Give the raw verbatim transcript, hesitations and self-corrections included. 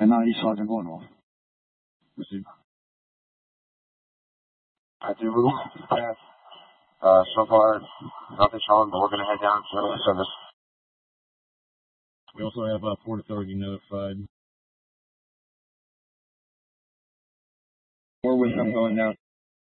ten ninety Sergeant going off. Receive. I do. Yeah. Uh, so far, nothing showing, but we're going to head down to the service. We also have uh, Port Authority notified. We're with them going down.